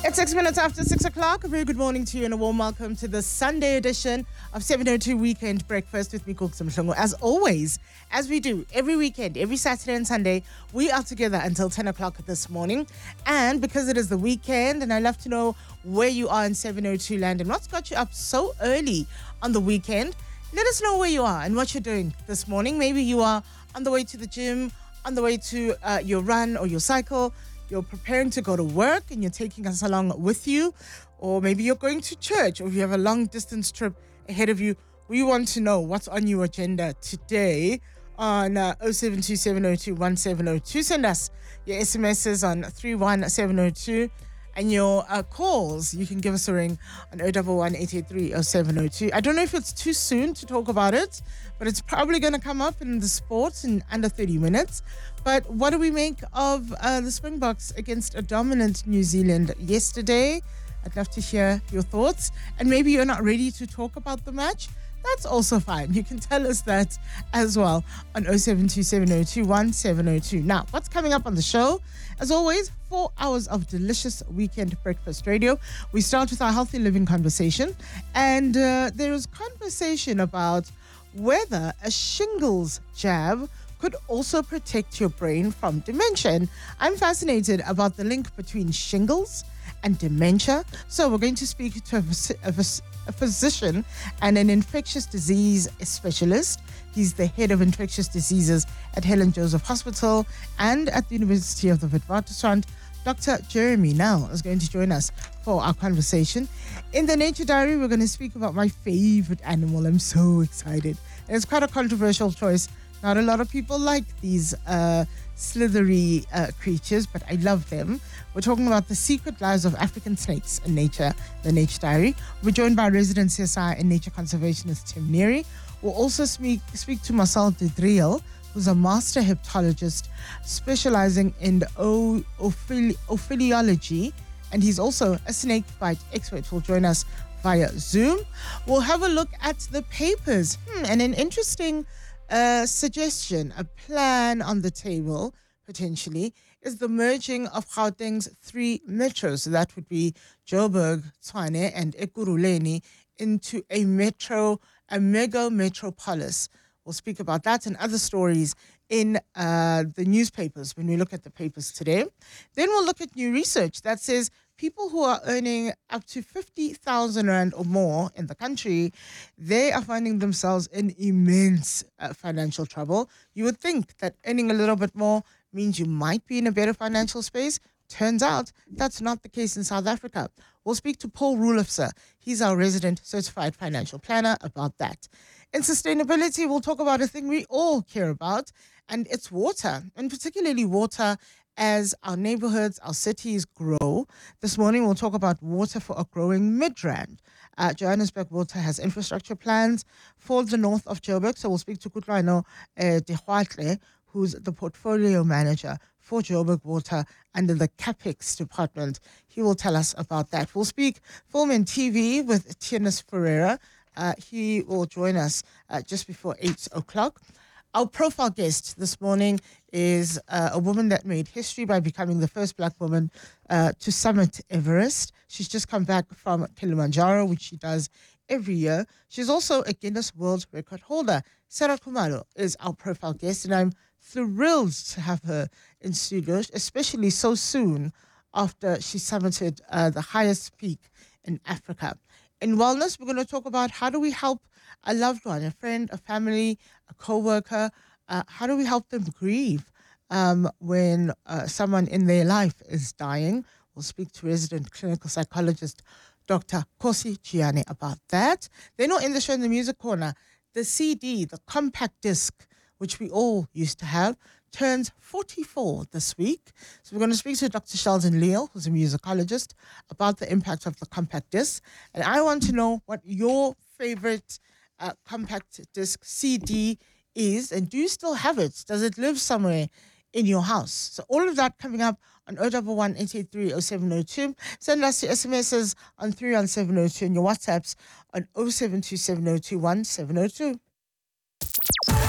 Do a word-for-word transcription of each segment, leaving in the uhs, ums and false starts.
It's six minutes after six o'clock. A very good morning to you and a warm welcome to the Sunday edition of seven oh two Weekend Breakfast with me, Kuksa Mhlongo. As always, as we do every weekend, every Saturday and Sunday, we are together until ten o'clock this morning. And because it is the weekend, and I love to know where you are in seven oh two land and what's got you up so early on the weekend, let us know where you are and what you're doing this morning. Maybe you are on the way to the gym, on the way to uh, your run or your cycle. You're preparing to go to work and you're taking us along with you, or maybe you're going to church, or if you have a long distance trip ahead of you. We want to know what's on your agenda today on uh, oh seven two seven oh two one seven oh two. Send us your S M Ses on three one seven oh two, and your uh, calls, you can give us a ring on oh one one, eight eight three, oh seven oh two. I don't know if it's too soon to talk about it, but it's probably going to come up in the sports in under thirty minutes. But what do we make of uh, the Springboks against a dominant New Zealand yesterday? I'd love to hear your thoughts. And maybe you're not ready to talk about the match. That's also fine. You can tell us that as well on oh seven two seven oh two one seven oh two. Now, what's coming up on the show? As always, four hours of delicious weekend breakfast radio. We start with our healthy living conversation. And uh, there is conversation about whether a shingles jab could also protect your brain from dementia. And I'm fascinated about the link between shingles and dementia. So we're going to speak to a, a, a physician and an infectious disease specialist. He's the head of infectious diseases at Helen Joseph Hospital and at the University of the Witwatersrand. Doctor Jeremy Nel is going to join us for our conversation. In the Nature Diary, we're going to speak about my favorite animal. I'm so excited. And it's quite a controversial choice. Not a lot of people like these uh, slithery uh, creatures, but I love them. We're talking about the secret lives of African snakes in nature, the Nature Diary. We're joined by resident C S I and nature conservationist Tim Neary. We'll also speak, speak to Marcel de Driel, who's a master heptologist specializing in o- ophili- ophidiology, and he's also a snake bite expert who'll join us via Zoom. We'll have a look at the papers hmm, and an interesting A suggestion, a plan on the table, potentially, is the merging of Gauteng's three metros. So that would be Joburg, Tshwane, and Ekurhuleni into a metro, a mega metropolis. We'll speak about that and other stories in uh, the newspapers when we look at the papers today. Then we'll look at new research that says people who are earning up to fifty thousand rand or more in the country, they are finding themselves in immense uh, financial trouble. You would think that earning a little bit more means you might be in a better financial space. Turns out that's not the case in South Africa. We'll speak to Paul Rulofse. He's our resident certified financial planner about that. In sustainability, we'll talk about a thing we all care about, and it's water, and particularly water as our neighborhoods, our cities grow. This morning, we'll talk about water for a growing Midrand. Uh, Johannesburg Water has infrastructure plans for the north of Joburg. So we'll speak to Kutlwano uh, Dehwatle, who's the portfolio manager for Joburg Water under the CapEx department. He will tell us about that. We'll speak film and T V with Tienes Ferreira. Uh, he will join us uh, just before eight o'clock. Our profile guest this morning is uh, a woman that made history by becoming the first black woman uh, to summit Everest. She's just come back from Kilimanjaro, which she does every year. She's also a Guinness World Record holder. Sarah Khumalo is our profile guest, and I'm thrilled to have her in studio, especially so soon after she summited uh, the highest peak in Africa. In wellness, we're going to talk about how do we help a loved one, a friend, a family, a co-worker, uh, how do we help them grieve um, when uh, someone in their life is dying. We'll speak to resident clinical psychologist Doctor Kosi Gianni about that. Then we'll end the show in the music corner. The C D, the compact disc, which we all used to have, turns forty-four this week. So we're going to speak to Doctor Sheldon Leal, who's a musicologist, about the impact of the compact disc. And I want to know what your favorite uh, compact disc C D is, and do you still have it? Does it live somewhere in your house? So all of that coming up on oh one one, eight eight three, oh seven oh two. Send us your S M Ses on three one seven oh two and your WhatsApps on oh seven two seven oh two one seven oh two.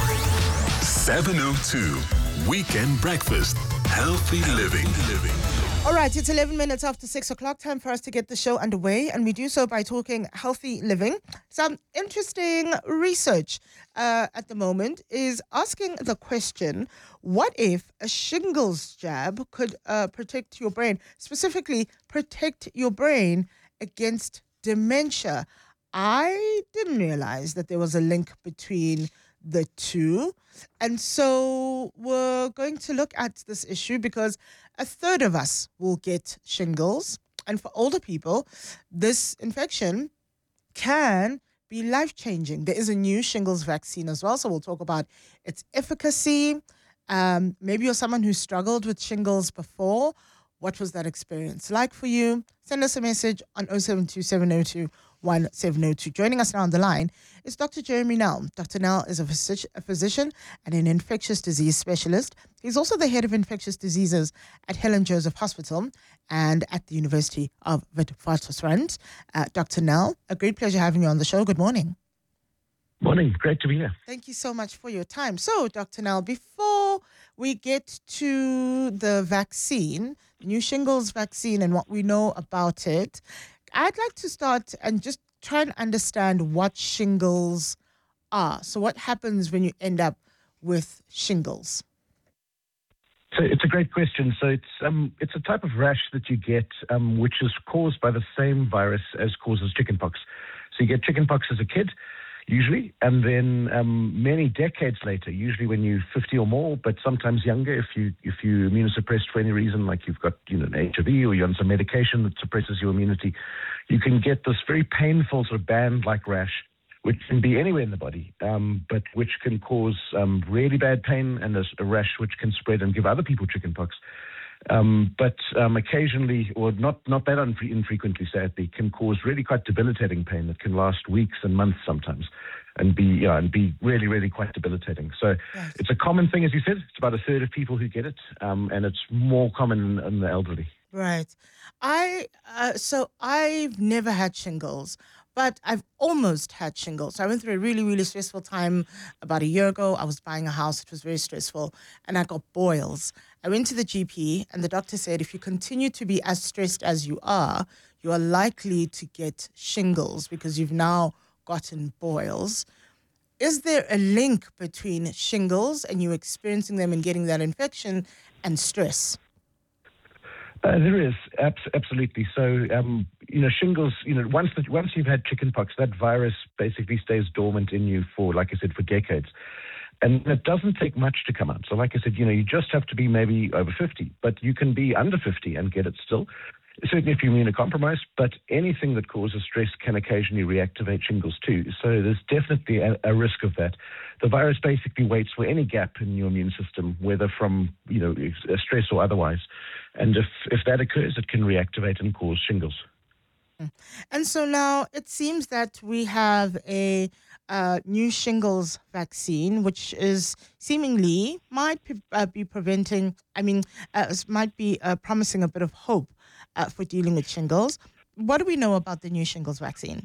seven oh two Weekend Breakfast. Healthy living. living. All right, it's eleven minutes after six o'clock. Time for us to get the show underway, and we do so by talking healthy living. Some interesting research uh, at the moment is asking the question, what if a shingles jab could uh, protect your brain, specifically protect your brain against dementia? I didn't realize that there was a link between the two. And so we're going to look at this issue because a third of us will get shingles. And for older people, this infection can be life-changing. There is a new shingles vaccine as well, so we'll talk about its efficacy. Um, maybe you're someone who struggled with shingles before. What was that experience like for you? Send us a message on oh seven two seven oh two one seven oh two. Joining us now on the line is Doctor Jeremy Nell. Doctor Nell is a, physi- a physician and an infectious disease specialist. He's also the head of infectious diseases at Helen Joseph Hospital and at the University of Witwatersrand. Uh, Doctor Nell, a great pleasure having you on the show. Good morning. Morning. Great to be here. Thank you so much for your time. So, Doctor Nell, before we get to the vaccine, the new shingles vaccine and what we know about it, I'd like to start and just try and understand what shingles are. So what happens when you end up with shingles? So it's a great question. So it's um it's a type of rash that you get um which is caused by the same virus as causes chickenpox. So you get chickenpox as a kid, usually, and then um, many decades later, usually when you're fifty or more, but sometimes younger, if you if you're immunosuppressed for any reason, like you've got you know an H I V or you're on some medication that suppresses your immunity, you can get this very painful sort of band-like rash, which can be anywhere in the body, um, but which can cause um, really bad pain, and there's a rash which can spread and give other people chickenpox. Um, but um, occasionally, or not not that unfre- infrequently, sadly, can cause really quite debilitating pain that can last weeks and months sometimes, and be yeah, and be really really quite debilitating. So Yes. It's a common thing, as you said. It's about a third of people who get it, um, and it's more common in, in the elderly. Right. I uh, so I've never had shingles, but I've almost had shingles. So I went through a really, really stressful time about a year ago. I was buying a house. It was very stressful, and I got boils. I went to the G P, and the doctor said, if you continue to be as stressed as you are, you are likely to get shingles because you've now gotten boils. Is there a link between shingles and you experiencing them and getting that infection and stress? Uh, there is abs- absolutely. So, um, you know, shingles. You know, once the, once you've had chickenpox, that virus basically stays dormant in you for, like I said, for decades, and it doesn't take much to come out. So, like I said, you know, you just have to be maybe over fifty, but you can be under fifty and get it still. Certainly, if you're immunocompromised, but anything that causes stress can occasionally reactivate shingles too. So there's definitely a, a risk of that. The virus basically waits for any gap in your immune system, whether from you know stress or otherwise. And if, if that occurs, it can reactivate and cause shingles. And so now it seems that we have a uh, new shingles vaccine, which is seemingly might be, uh, be preventing, I mean, uh, s- might be uh, promising a bit of hope uh, for dealing with shingles. What do we know about the new shingles vaccine?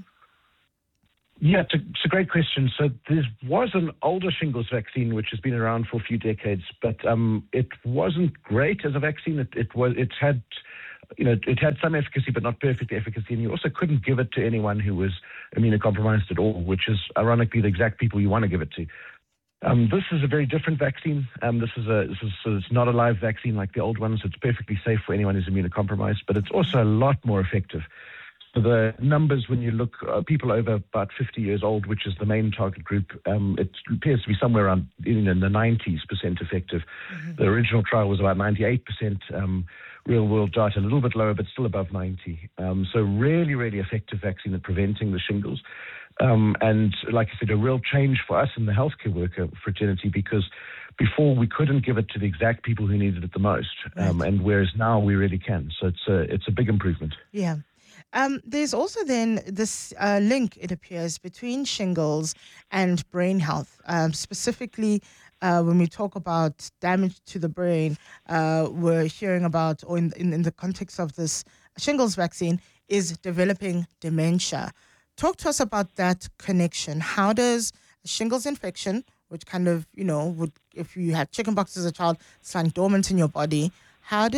Yeah, it's a, it's a great question. So there was an older shingles vaccine which has been around for a few decades, but um, it wasn't great as a vaccine. It, it was it had you know it had some efficacy, but not perfect efficacy, and you also couldn't give it to anyone who was immunocompromised at all, which is ironically the exact people you want to give it to. Um, this is a very different vaccine. Um, this is a this is so it's not a live vaccine like the old ones. It's perfectly safe for anyone who's immunocompromised, but it's also a lot more effective. The numbers, when you look, uh, people over about fifty years old, which is the main target group, um, it appears to be somewhere around in, in the nineties percent effective. Mm-hmm. The original trial was about ninety-eight percent. Um, real world data, a little bit lower, but still above ninety. Um, so really, really effective vaccine at preventing the shingles. Um, and like I said, a real change for us in the healthcare worker fraternity, because before we couldn't give it to the exact people who needed it the most. Um, right. And whereas now we really can. So it's a, it's a big improvement. Yeah. Um, there's also then this uh, link, it appears, between shingles and brain health. Um, specifically, uh, when we talk about damage to the brain, uh, we're hearing about, or in, in, in the context of this shingles vaccine, is developing dementia. Talk to us about that connection. How does a shingles infection, which kind of, you know, would if you had chickenpox as a child, it's lying dormant in your body, how does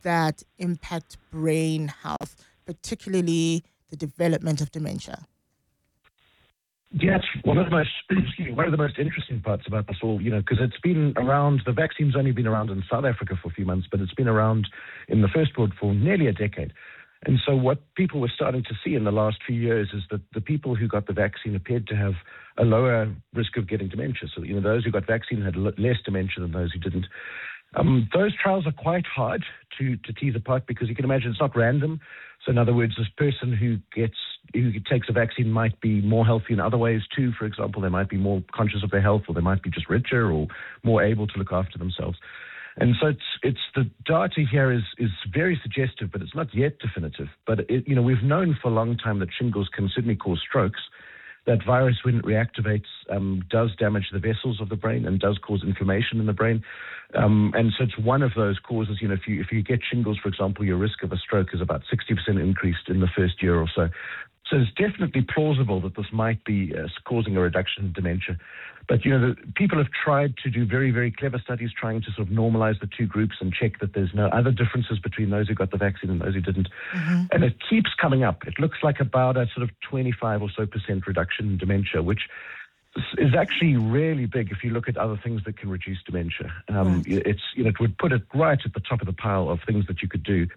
that impact brain health, particularly the development of dementia? Yeah, it's one of the most excuse me, one of the most interesting parts about this all, you know, because it's been around. The vaccine's only been around in South Africa for a few months, but it's been around in the first world for nearly a decade. And so what people were starting to see in the last few years is that the people who got the vaccine appeared to have a lower risk of getting dementia. So, you know, those who got vaccine had l- less dementia than those who didn't. Um, those trials are quite hard to, to tease apart because you can imagine it's not random. So in other words, this person who gets who takes a vaccine might be more healthy in other ways too. For example, they might be more conscious of their health, or they might be just richer or more able to look after themselves. And so it's it's the data here is is very suggestive, but it's not yet definitive. But it, you know, we've known for a long time that shingles can certainly cause strokes. That virus, when it reactivates, um, does damage the vessels of the brain and does cause inflammation in the brain. Um, and so it's one of those causes. You know, if you if you get shingles, for example, your risk of a stroke is about sixty percent increased in the first year or so. So it's definitely plausible that this might be uh, causing a reduction in dementia. But, you know, the, people have tried to do very, very clever studies trying to sort of normalize the two groups and check that there's no other differences between those who got the vaccine and those who didn't. Mm-hmm. And it keeps coming up. It looks like about a sort of twenty-five or so percent reduction in dementia, which is actually really big if you look at other things that can reduce dementia. Um, right. It's, you know, it would put it right at the top of the pile of things that you could do.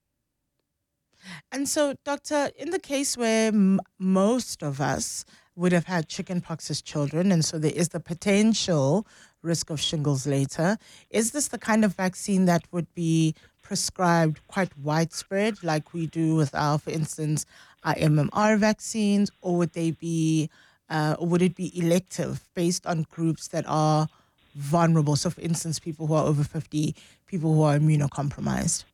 And so, Doctor, in the case where m- most of us would have had chickenpox as children, and so there is the potential risk of shingles later, is this the kind of vaccine that would be prescribed quite widespread, like we do with our, for instance, our M M R vaccines, or would they be, uh, or would it be elective based on groups that are vulnerable? So, for instance, people who are over fifty, people who are immunocompromised.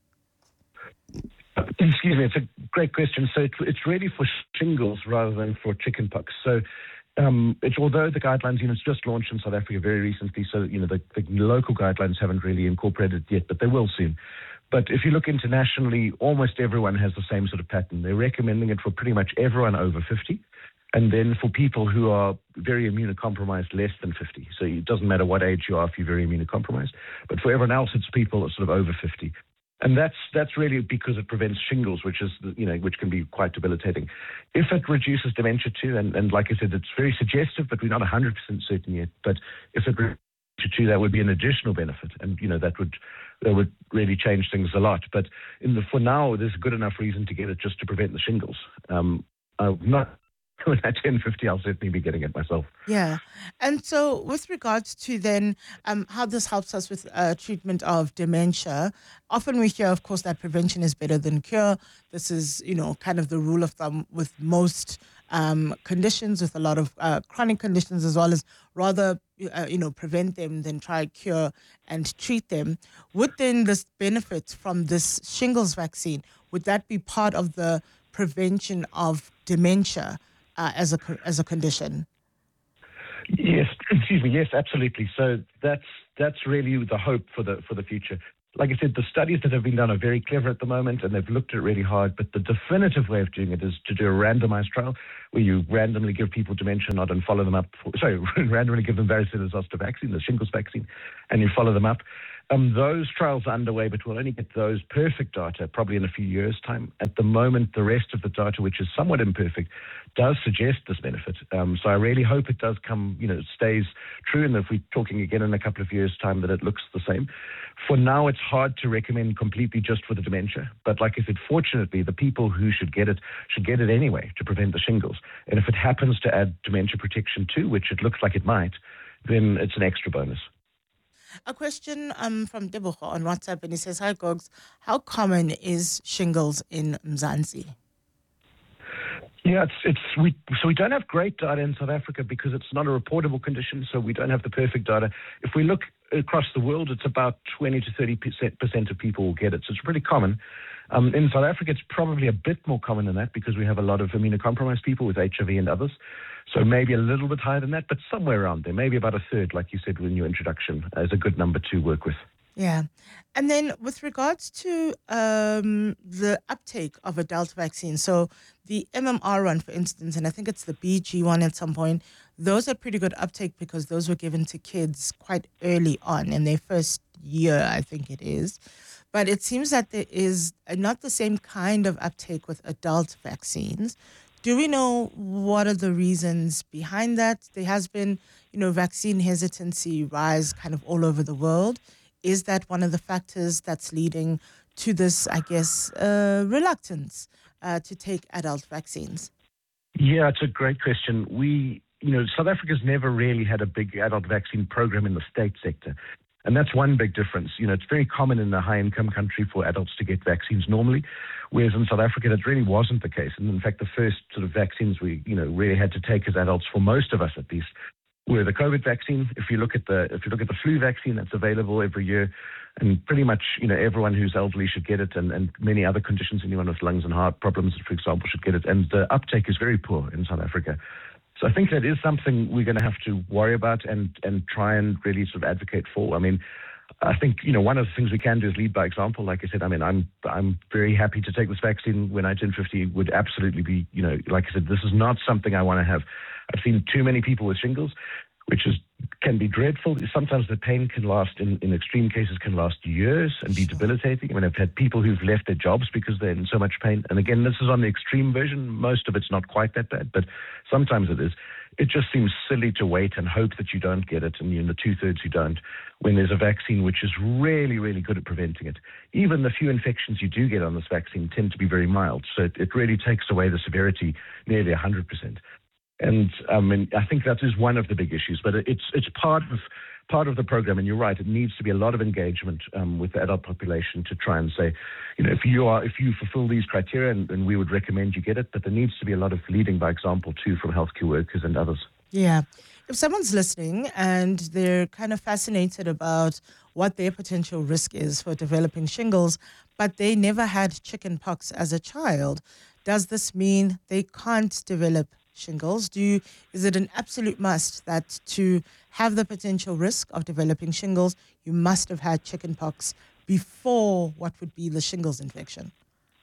Excuse me, it's a great question. So it, it's really for shingles rather than for chickenpox. So um, it's although the guidelines, you know, it's just launched in South Africa very recently, so, you know, the, the local guidelines haven't really incorporated it yet, but they will soon. But if you look internationally, almost everyone has the same sort of pattern. They're recommending it for pretty much everyone over fifty, and then for people who are very immunocompromised, less than fifty. So it doesn't matter what age you are if you're very immunocompromised. But for everyone else, it's people sort of over fifty. And that's that's really because it prevents shingles, which is, you know, which can be quite debilitating. If it reduces dementia too, and, and like I said, it's very suggestive, but we're not one hundred percent certain yet. But if it reduces too, that would be an additional benefit, and you know that would that would really change things a lot. But in the for now, there's a good enough reason to get it just to prevent the shingles. Um, I'm not. At ten fifty, I'll certainly be getting it myself. Yeah. And so with regards to then um, how this helps us with uh, treatment of dementia, often we hear, of course, that prevention is better than cure. This is, you know, kind of the rule of thumb with most um, conditions, with a lot of uh, chronic conditions, as well as rather, uh, you know, prevent them than try cure and treat them. Would then this benefit from this shingles vaccine, would that be part of the prevention of dementia Uh, as a as a condition? Yes, excuse me. Yes, absolutely. So that's that's really the hope for the for the future. Like I said, the studies that have been done are very clever at the moment, and they've looked at it really hard. But the definitive way of doing it is to do a randomized trial where you randomly give people dementia not and follow them up. For, sorry, randomly give them varicella zoster vaccine, the shingles vaccine, and you follow them up. Um, those trials are underway, but we'll only get those perfect data probably in a few years' time. At the moment, the rest of the data, which is somewhat imperfect, does suggest this benefit. Um, so I really hope it does come, you know, it stays true, and if we're talking again in a couple of years' time, that it looks the same. For now, it's hard to recommend completely just for the dementia. But like I said, fortunately, the people who should get it should get it anyway to prevent the shingles. And if it happens to add dementia protection too, which it looks like it might, then it's an extra bonus. A question um, from Deboho on WhatsApp, and he says, "Hi, Gogs, how common is shingles in Mzansi?" Yeah, it's it's we so we don't have great data in South Africa because it's not a reportable condition, so we don't have the perfect data. If we look across the world, it's about twenty to thirty percent of people will get it, so it's pretty common. Um, in South Africa, it's probably a bit more common than that because we have a lot of immunocompromised people with H I V and others. So maybe a little bit higher than that, but somewhere around there, maybe about a third, like you said in your introduction, is a good number to work with. Yeah. And then with regards to um, the uptake of a Delta vaccine, so the M M R one, for instance, and I think it's the B G one at some point, those are pretty good uptake because those were given to kids quite early on in their first year, I think it is. but it seems that there is not the same kind of uptake with adult vaccines. Do we know what are the reasons behind that? There has been, you know, vaccine hesitancy rise kind of all over the world. Is that one of the factors that's leading to this, I guess, uh, reluctance uh, to take adult vaccines? Yeah, it's a great question. We, you know, South Africa's never really had a big adult vaccine program in the state sector. And that's one big difference. You know, it's very common in a high-income country for adults to get vaccines normally, whereas in South Africa, that really wasn't the case. And in fact, the first sort of vaccines we, you know, really had to take as adults, for most of us at least, were the COVID vaccine. If you look at the if you look at the flu vaccine that's available every year, and pretty much, you know, everyone who's elderly should get it, and, and many other conditions, anyone with lungs and heart problems, for example, should get it. And the uptake is very poor in South Africa. So I think that is something we're going to have to worry about and, and try and really sort of advocate for. I mean, I think, you know, one of the things we can do is lead by example. Like I said, I mean, I'm I'm very happy to take this vaccine when I turn fifty. Would absolutely be, you know, like I said, this is not something I want to have. I've seen too many people with shingles, which is can be dreadful. Sometimes the pain can last, in, in extreme cases, can last years and be debilitating. I mean, I've had people who've left their jobs because they're in so much pain. And again, this is on the extreme version. Most of it's not quite that bad, but sometimes it is. It just seems silly to wait and hope that you don't get it, and you're in the two-thirds who don't, when there's a vaccine which is really, really good at preventing it. Even the few infections you do get on this vaccine tend to be very mild, so it, it really takes away the severity nearly one hundred percent. And um, and I think that is one of the big issues, but it's it's part of part of the program. And you're right; it needs to be a lot of engagement um, with the adult population to try and say, you know, if you are if you fulfil these criteria, and, and we would recommend you get it. But there needs to be a lot of leading by example too from healthcare workers and others. Yeah, if someone's listening and they're kind of fascinated about what their potential risk is for developing shingles, but they never had chickenpox as a child, does this mean they can't develop shingles? Do you, is it an absolute must that to have the potential risk of developing shingles, you must have had chickenpox before what would be the shingles infection?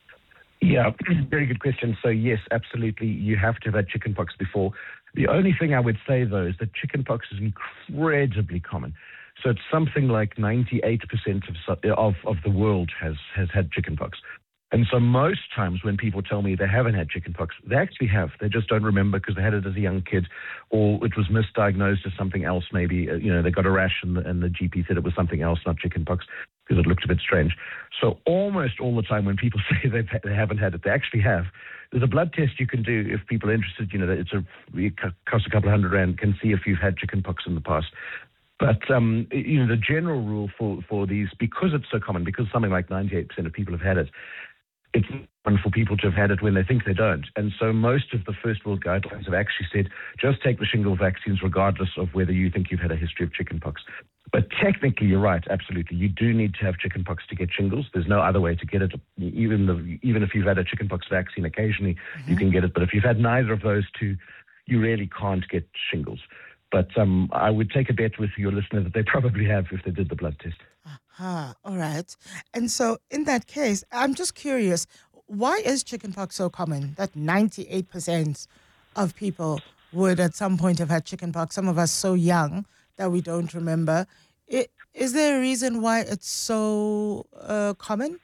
Yeah, very good question. So yes, absolutely, you have to have had chickenpox before. The only thing I would say, though, is that chickenpox is incredibly common. So it's something like ninety-eight percent of, of, of the world has, has had chickenpox. And so most times when people tell me they haven't had chickenpox, they actually have. They just don't remember because they had it as a young kid, or it was misdiagnosed as something else. Maybe, uh, you know, they got a rash and the, and the G P said it was something else, not chickenpox, because it looked a bit strange. So almost all the time when people say they've, they haven't had it, they actually have. There's a blood test you can do if people are interested. You know, it's a, it costs a couple of hundred rand, can see if you've had chickenpox in the past. But, um, you know, the general rule for, for these, because it's so common, because something like ninety-eight percent of people have had it, it's common for people to have had it when they think they don't. And so most of the first world guidelines have actually said, just take the shingle vaccines regardless of whether you think you've had a history of chickenpox. But technically, you're right, absolutely. You do need to have chickenpox to get shingles. There's no other way to get it. Even, the, even if you've had a chickenpox vaccine occasionally, mm-hmm. you can get it. But if you've had neither of those two, you really can't get shingles. But um, I would take a bet with your listener that they probably have if they did the blood test. Aha, all right. And so in that case, I'm just curious, why is chickenpox so common that ninety-eight percent of people would at some point have had chickenpox, some of us so young that we don't remember? It, is there a reason why it's so uh, common?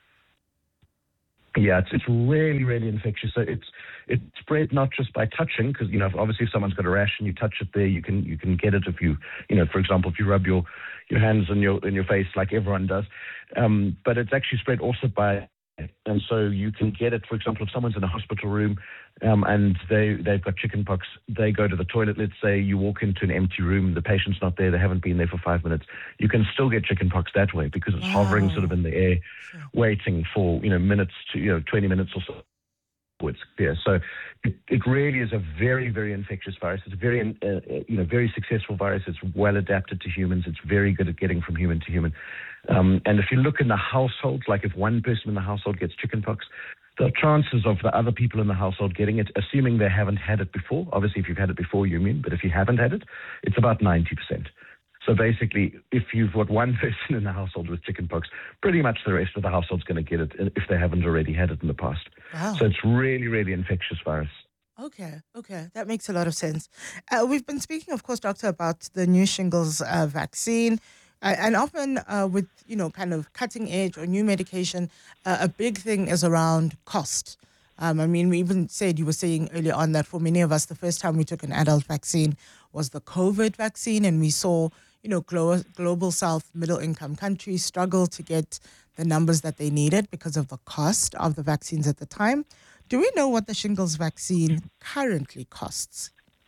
Yeah, it's, it's really, really infectious. So it's it's spread not just by touching, because, you know, obviously if someone's got a rash and you touch it there, you can you can get it if you, you know, for example, if you rub your, your hands in your in your face like everyone does. Um, but it's actually spread also by, and so you can get it, for example, if someone's in a hospital room um, and they, they've got chickenpox, they go to the toilet, let's say you walk into an empty room, the patient's not there, they haven't been there for five minutes, you can still get chickenpox that way because it's wow. hovering sort of in the air, sure. waiting for, you know, minutes to, you know, twenty minutes or so. It's clear. So it, it really is a very, very infectious virus. It's a very, uh, you know, very successful virus. It's well adapted to humans. It's very good at getting from human to human. Um, and if you look in the households, like if one person in the household gets chickenpox, the chances of the other people in the household getting it, assuming they haven't had it before, obviously if you've had it before, you're immune, but if you haven't had it, it's about ninety percent. So basically, if you've got one person in the household with chickenpox, pretty much the rest of the household's going to get it if they haven't already had it in the past. Wow. So it's really, really infectious virus. Okay, okay. That makes a lot of sense. Uh, we've been speaking, of course, Doctor, about the new shingles uh, vaccine. Uh, and often uh, with, you know, kind of cutting edge or new medication, uh, a big thing is around cost. Um, I mean, we even said, you were saying earlier on that for many of us, the first time we took an adult vaccine was the COVID vaccine. And we saw, you know, glo- global South middle income countries struggle to get the numbers that they needed because of the cost of the vaccines at the time. Do we know what the shingles vaccine currently costs?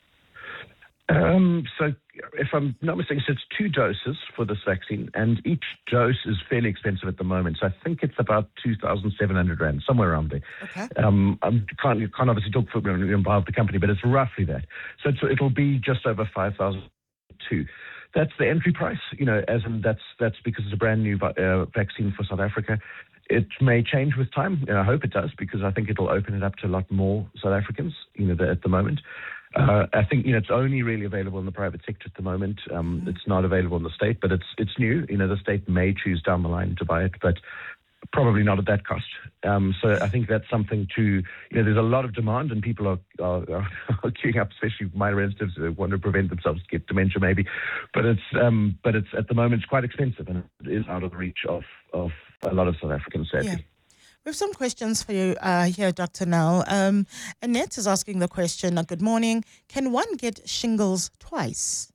Um, so, if I'm not mistaken, so it's two doses for this vaccine, and each dose is fairly expensive at the moment. So I think it's about two thousand seven hundred rand, somewhere around there. Okay. Um, I can't, can't obviously talk for on behalf of the company, but it's roughly that. So it's, it'll be just over five thousand two. That's the entry price, you know, as in that's that's because it's a brand new uh, vaccine for South Africa. It may change with time, and I hope it does, because I think it'll open it up to a lot more South Africans, you know, at the moment. Uh, I think, you know, it's only really available in the private sector at the moment. Um, mm-hmm. It's not available in the state, but it's it's new. You know, the state may choose down the line to buy it, but probably not at that cost. Um, so I think that's something to, you know, there's a lot of demand, and people are, are, are queuing up, especially my relatives who want to prevent themselves to get dementia maybe. But it's um, but it's at the moment it's quite expensive, and it is out of the reach of, of a lot of South Africans, sadly. Yeah. We have some questions for you uh, here, Doctor Nel. Um, Annette is asking the question, uh, good morning, can one get shingles twice?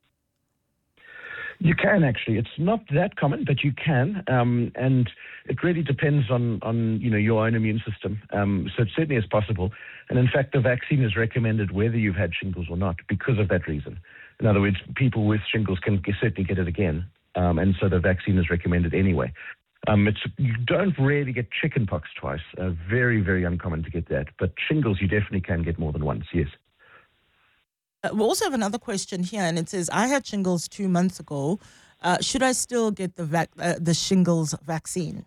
You can, actually. It's not that common, but you can. Um, and it really depends on, on, you know, your own immune system. Um, so it certainly is possible. And in fact, the vaccine is recommended whether you've had shingles or not because of that reason. In other words, people with shingles can certainly get it again. Um, and so the vaccine is recommended anyway. Um, it's, you don't really get chickenpox twice. Uh, very, very uncommon to get that. But shingles, you definitely can get more than once, yes. Uh, we also have another question here, and it says, I had shingles two months ago. Uh, should I still get the vac- uh, the shingles vaccine?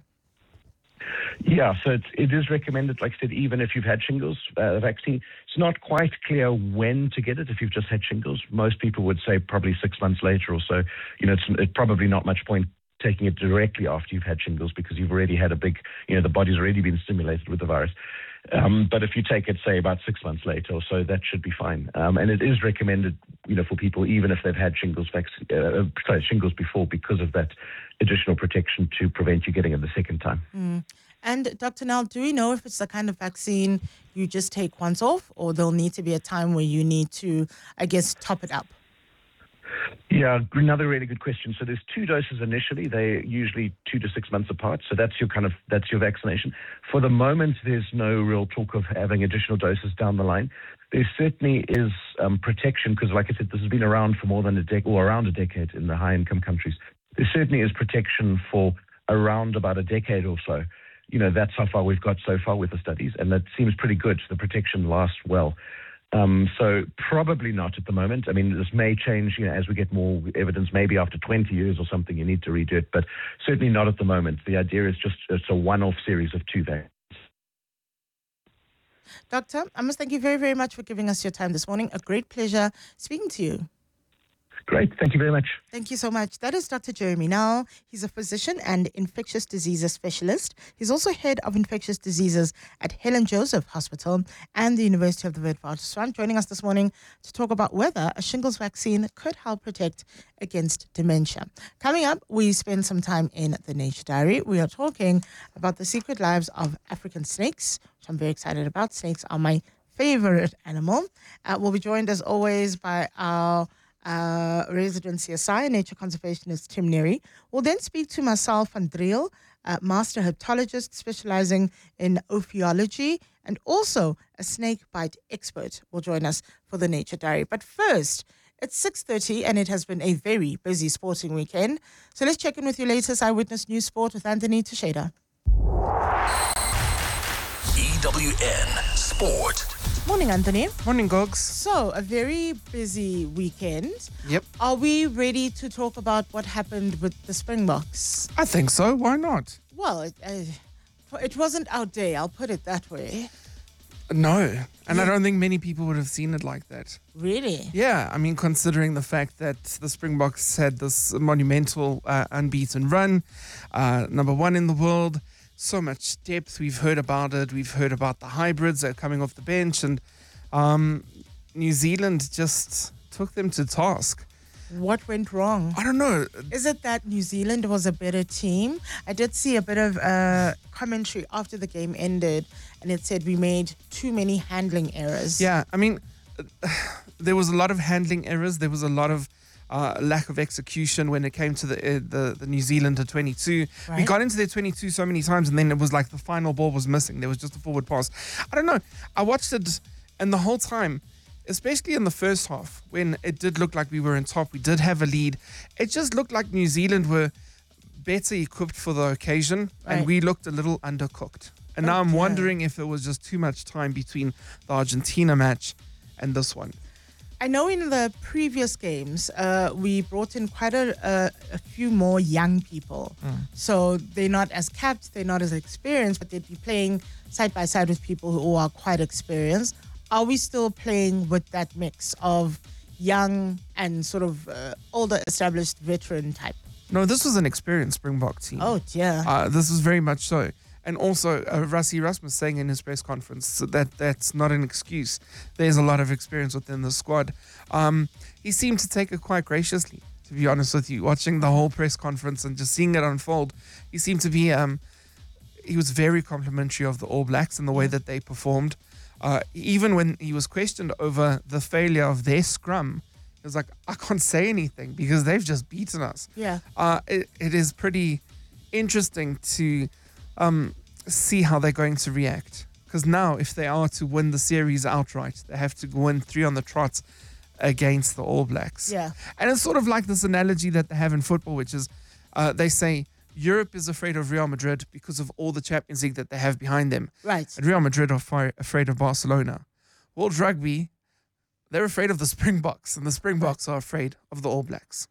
Yeah, so it's, it is recommended, like I said, even if you've had shingles uh, vaccine. It's not quite clear when to get it if you've just had shingles. Most people would say probably six months later or so. You know, it's, it's probably not much point taking it directly after you've had shingles because you've already had a big, you know, the body's already been stimulated with the virus. Um, but if you take it, say, about six months later or so, that should be fine. Um, and it is recommended, you know, for people, even if they've had shingles vaccine, uh, sorry, shingles before, because of that additional protection to prevent you getting it the second time. Mm. And Doctor Nel, do we know if it's the kind of vaccine you just take once off, or there'll need to be a time where you need to, I guess, top it up? Yeah, another really good question. So there's two doses initially. They're usually two to six months apart. So that's your kind of, that's your vaccination. For the moment, there's no real talk of having additional doses down the line. There certainly is um, protection because, like I said, this has been around for more than a decade, or around a decade in the high-income countries. There certainly is protection for around about a decade or so. You know, that's how far we've got so far with the studies, and that seems pretty good. The protection lasts well. Um, so probably not at the moment. I mean, this may change, you know, as we get more evidence. Maybe after twenty years or something, you need to redo it, but certainly not at the moment. The idea is just it's a one-off series of two vaccines. Doctor, I must thank you very, very much for giving us your time this morning. A great pleasure speaking to you. Great. Thank you very much. Thank you so much. That is Doctor Jeremy Nel. He's a physician and infectious diseases specialist. He's also head of infectious diseases at Helen Joseph Hospital and the University of the Witwatersrand, joining us this morning to talk about whether a shingles vaccine could help protect against dementia. Coming up, we spend some time in the Nature Diary. We are talking about the secret lives of African snakes, which I'm very excited about. Snakes are my favorite animal. Uh, we'll be joined, as always, by our Uh, resident C S I, nature conservationist Tim Neary. We'll then speak to Marcel van Driel, uh, master herpetologist specializing in ophiology and also a snake bite expert, will join us for the Nature Diary. But first, it's six thirty and it has been a very busy sporting weekend. So let's check in with your latest Eyewitness News Sport with Anthony Teixeira. E W N Sport. Morning, Anthony. Morning, Gogs. So, a very busy weekend. Yep. Are we ready to talk about what happened with the Springboks? I think so. Why not? Well, it, uh, it wasn't our day, I'll put it that way. No. And Yeah. I don't think many people would have seen it like that. Really? Yeah. I mean, considering the fact that the Springboks had this monumental uh, unbeaten run, uh, number one in the world, so much depth. We've heard about it. We've heard about the hybrids that are coming off the bench. And um, New Zealand just took them to task. What went wrong? I don't know. Is it that New Zealand was a better team? I did see a bit of uh, commentary after the game ended, and it said we made too many handling errors. Yeah, I mean, there was a lot of handling errors. There was a lot of uh, lack of execution when it came to the uh, the, the New Zealander twenty-two. Right. We got into their twenty-two so many times, and then it was like the final ball was missing. There was just a forward pass. I don't know. I watched it, and the whole time, especially in the first half, when it did look like we were in top, we did have a lead. It just looked like New Zealand were better equipped for the occasion, Right. and we looked a little undercooked. And now Oh, I'm dear. wondering if it was just too much time between the Argentina match and this one. I know in the previous games, uh, we brought in quite a, a, a few more young people. So they're not as capped, they're not as experienced, but they'd be playing side by side with people who are quite experienced. Are we still playing with that mix of young and sort of uh, older, established veteran type? No, this was an experienced Springbok team. Oh, dear. Uh, this was very much so. And also, uh, Rassie Rasmus saying in his press conference that that's not an excuse. There's a lot of experience within the squad. Um, he seemed to take it quite graciously, to be honest with you. Watching the whole press conference and just seeing it unfold, he seemed to be, um, he was very complimentary of the All Blacks and the way that they performed. Uh, even when he was questioned over the failure of their scrum, he was like, I can't say anything because they've just beaten us. Yeah. Uh, it, it is pretty interesting to um, see how they're going to react. Because now, if they are to win the series outright, they have to win three on the trot against the All Blacks. Yeah. And it's sort of like this analogy that they have in football, which is uh, they say Europe is afraid of Real Madrid because of all the Champions League that they have behind them. Right. And Real Madrid are fi- afraid of Barcelona. World Rugby, they're afraid of the Springboks, and the Springboks are afraid of the All Blacks.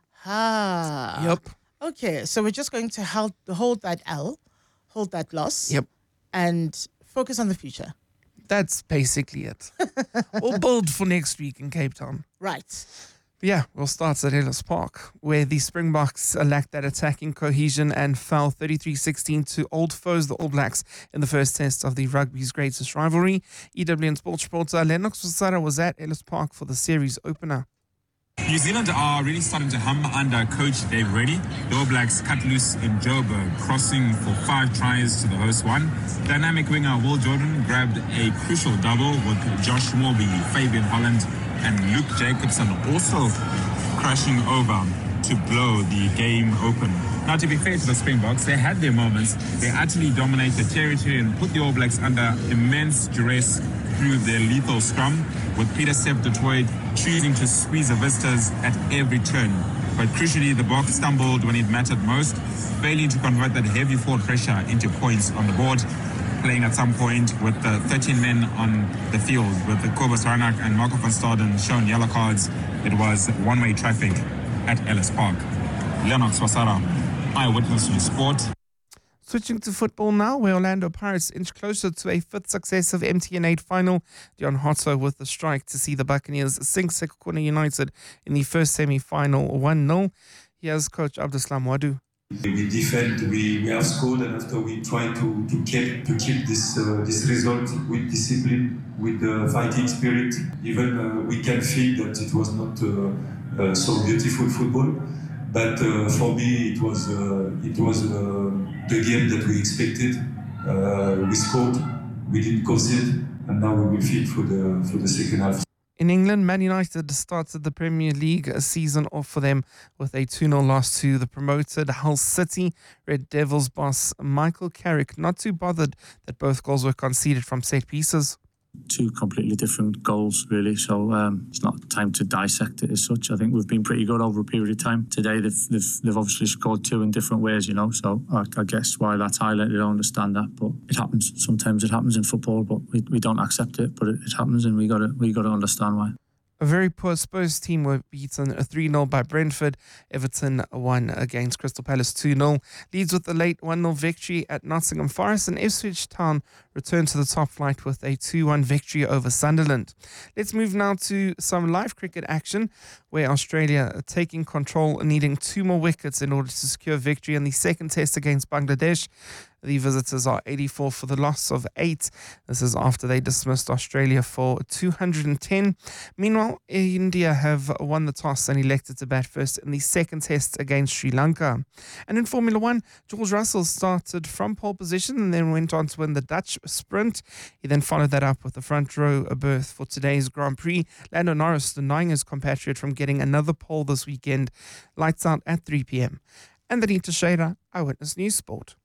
Aha. Yep. Okay, so we're just going to hold, hold that L, hold that loss. Yep. And focus on the future. That's basically it. We'll build for next week in Cape Town. Right. But yeah, we'll start at Ellis Park, where the Springboks lacked that attacking cohesion and fell thirty-three sixteen to old foes, the All Blacks, in the first test of the rugby's greatest rivalry. E W N Sports reporter Lennox Wasara was at Ellis Park for the series opener. New Zealand are really starting to hum under coach Dave Reddy. The All Blacks cut loose in Joburg, crossing for five tries to the host one. Dynamic winger Will Jordan grabbed a crucial double with Josh Morby, Fabian Holland and Luke Jacobson also crashing over to blow the game open. Now, to be fair to the Springboks, they had their moments. They utterly dominated the territory and put the All Blacks under immense duress through their lethal scrum, with Peter Sepp du Toit choosing to squeeze the visitors at every turn. But crucially, the Boks stumbled when it mattered most, failing to convert that heavy forward pressure into points on the board, playing at some point with the thirteen men on the field, with the Kobus Reinach and Marco van Staden shown yellow cards. It was one-way traffic at Ellis Park. Lennox Wasara, Eyewitness News Sport. Switching to football now, where Orlando Pirates inch closer to a fifth successive M T N eight final. Dion Hotto with the strike to see the Buccaneers sink Sekhukhune United in the first semi-final one nil. Here's Coach Abdeslam Wadu. We defend, we, we have scored, and after we try to, to keep to keep this uh, this result with discipline, with the fighting spirit. Even uh, we can feel that it was not uh, uh, so beautiful football, but uh, for me it was uh, it was uh, the game that we expected. Uh, we scored, we didn't concede, and now we will fit for the for the second half. In England, Man United started the Premier League season off for them with a two nil loss to the promoted Hull City. Red Devils boss Michael Carrick not too bothered that both goals were conceded from set pieces. Two completely different goals, really. So um, it's not time to dissect it as such. I think we've been pretty good over a period of time. Today, they've they've, they've obviously scored two in different ways, you know. So I, I guess why that's highlighted, I understand that. But it happens. Sometimes it happens in football, but we, we don't accept it. But it, it happens, and we got to we got to understand why. A very poor Spurs team were beaten three nil by Brentford. Everton won against Crystal Palace two nil. Leeds with a late one nil victory at Nottingham Forest, and Ipswich Town returned to the top flight with a two one victory over Sunderland. Let's move now to some live cricket action, where Australia are taking control, needing two more wickets in order to secure victory in the second test against Bangladesh. The visitors are eighty-four for the loss of eight. This is after they dismissed Australia for two hundred ten. Meanwhile, India have won the toss and elected to bat first in the second test against Sri Lanka. And in Formula One, George Russell started from pole position and then went on to win the Dutch sprint. He then followed that up with the front row berth for today's Grand Prix. Lando Norris denying his compatriot from getting another pole this weekend. Lights out at three p.m. And Anita Shader, Eyewitness News Sport.